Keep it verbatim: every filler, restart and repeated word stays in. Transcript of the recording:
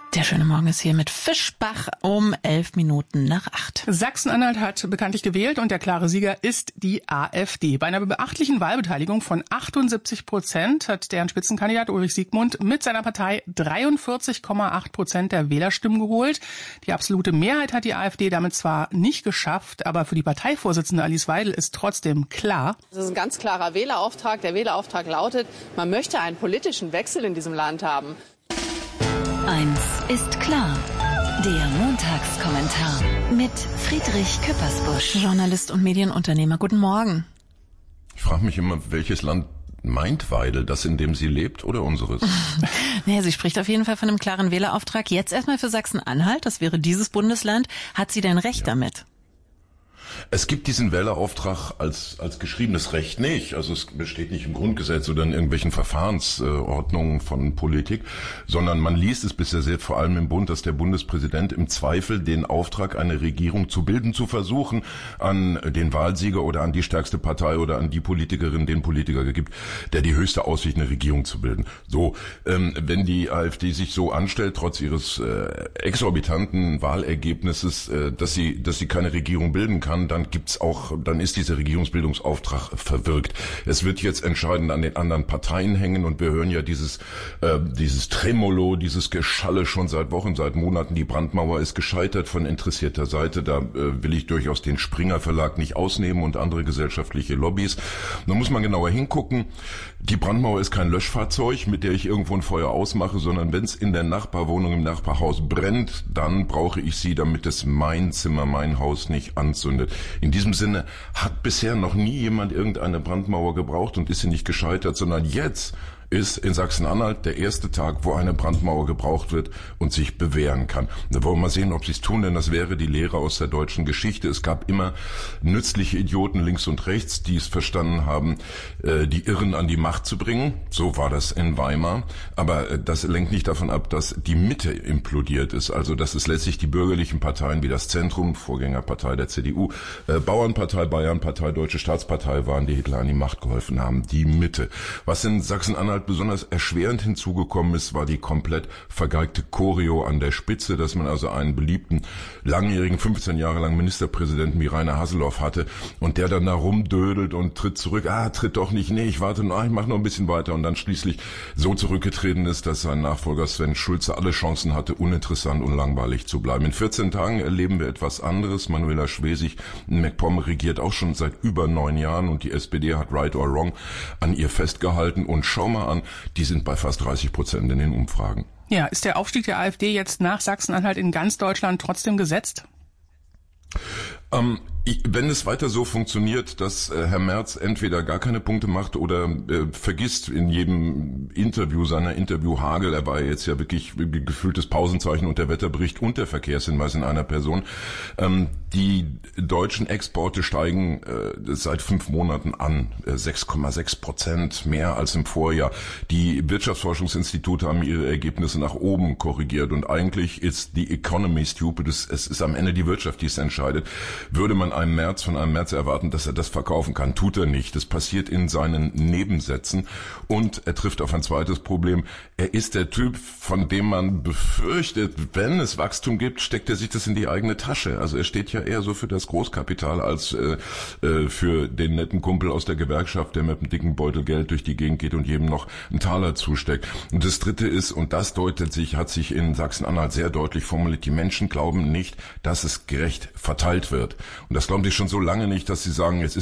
Der schöne Morgen ist hier mit Fischbach um elf Minuten nach acht. Sachsen-Anhalt hat bekanntlich gewählt und der klare Sieger ist die AfD. Bei einer beachtlichen Wahlbeteiligung von achtundsiebzig Prozent hat deren Spitzenkandidat Ulrich Siegmund mit seiner Partei dreiundvierzig Komma acht Prozent der Wählerstimmen geholt. Die absolute Mehrheit hat die AfD damit zwar nicht geschafft, aber für die Parteivorsitzende Alice Weidel ist trotzdem klar: Das ist ein ganz klarer Wählerauftrag. Der Wählerauftrag lautet, man möchte einen politischen Wechsel in diesem Land haben. Eins ist klar. Der Montagskommentar mit Friedrich Küppersbusch. Journalist und Medienunternehmer. Guten Morgen. Ich frage mich immer, welches Land meint Weidel, das, in dem sie lebt, oder unseres? Naja, sie spricht auf jeden Fall von einem klaren Wählerauftrag. Jetzt erstmal für Sachsen-Anhalt, das wäre dieses Bundesland. Hat sie denn recht ja. damit? Es gibt diesen Wählerauftrag als als geschriebenes Recht nicht. Also es besteht nicht im Grundgesetz oder in irgendwelchen Verfahrensordnungen von Politik, sondern man liest es bisher sehr, vor allem im Bund, dass der Bundespräsident im Zweifel den Auftrag, eine Regierung zu bilden, zu versuchen, an den Wahlsieger oder an die stärkste Partei oder an die Politikerin, den Politiker gibt, der die höchste Aussicht, eine Regierung zu bilden. So, ähm, wenn die AfD sich so anstellt, trotz ihres äh, exorbitanten Wahlergebnisses, äh, dass sie dass sie keine Regierung bilden kann, dann gibt's auch, dann ist dieser Regierungsbildungsauftrag verwirkt. Es wird jetzt entscheidend an den anderen Parteien hängen und wir hören ja dieses äh, dieses Tremolo, dieses Geschalle schon seit Wochen, seit Monaten. Die Brandmauer ist gescheitert von interessierter Seite. Da äh, will ich durchaus den Springer Verlag nicht ausnehmen und andere gesellschaftliche Lobbys. Da muss man genauer hingucken. Die Brandmauer ist kein Löschfahrzeug, mit der ich irgendwo ein Feuer ausmache, sondern wenn es in der Nachbarwohnung, im Nachbarhaus brennt, dann brauche ich sie, damit es mein Zimmer, mein Haus nicht anzündet. In diesem Sinne hat bisher noch nie jemand irgendeine Brandmauer gebraucht und ist sie nicht gescheitert, sondern jetzt ist in Sachsen-Anhalt der erste Tag, wo eine Brandmauer gebraucht wird und sich bewähren kann. Da wollen wir mal sehen, ob sie es tun, denn das wäre die Lehre aus der deutschen Geschichte. Es gab immer nützliche Idioten links und rechts, die es verstanden haben, die Irren an die Macht zu bringen. So war das in Weimar. Aber das lenkt nicht davon ab, dass die Mitte implodiert ist. Also dass es letztlich die bürgerlichen Parteien wie das Zentrum, Vorgängerpartei der C D U, Bauernpartei, Bayernpartei, Deutsche Staatspartei waren, die Hitler an die Macht geholfen haben. Die Mitte. Was in Sachsen-Anhalt besonders erschwerend hinzugekommen ist, war die komplett vergeigte Choreo an der Spitze, dass man also einen beliebten, langjährigen, fünfzehn Jahre lang Ministerpräsidenten wie Rainer Haseloff hatte und der dann da rumdödelt und tritt zurück, ah, tritt doch nicht, nee, ich warte noch, ich mach noch ein bisschen weiter und dann schließlich so zurückgetreten ist, dass sein Nachfolger Sven Schulze alle Chancen hatte, uninteressant und langweilig zu bleiben. In vierzehn Tagen erleben wir etwas anderes. Manuela Schwesig in MacPom regiert auch schon seit über neun Jahren und die S P D hat right or wrong an ihr festgehalten und schau mal an, die sind bei fast dreißig Prozent in den Umfragen. Ja, ist der Aufstieg der AfD jetzt nach Sachsen-Anhalt in ganz Deutschland trotzdem gesetzt? Ähm, ich, wenn es weiter so funktioniert, dass äh, Herr Merz entweder gar keine Punkte macht oder äh, vergisst in jedem Interview seiner Interviewhagel, er war jetzt ja wirklich gefühltes Pausenzeichen und der Wetterbericht und der Verkehrshinweis in einer Person, ähm, die deutschen Exporte steigen äh, seit fünf Monaten an, äh, sechs Komma sechs Prozent mehr als im Vorjahr. Die Wirtschaftsforschungsinstitute haben ihre Ergebnisse nach oben korrigiert und eigentlich ist die Economy stupid, es, es ist am Ende die Wirtschaft, die es entscheidet. Würde man einem März von einem März erwarten, dass er das verkaufen kann, tut er nicht. Das passiert in seinen Nebensätzen und er trifft auf ein zweites Problem. Er ist der Typ, von dem man befürchtet, wenn es Wachstum gibt, steckt er sich das in die eigene Tasche. Also er steht ja eher so für das Großkapital als äh, äh, für den netten Kumpel aus der Gewerkschaft, der mit einem dicken Beutel Geld durch die Gegend geht und jedem noch einen Taler zusteckt. Und das Dritte ist, und das deutet sich, hat sich in Sachsen-Anhalt sehr deutlich formuliert, die Menschen glauben nicht, dass es gerecht verteilt wird. Und das glauben sie schon so lange nicht, dass sie sagen, jetzt ist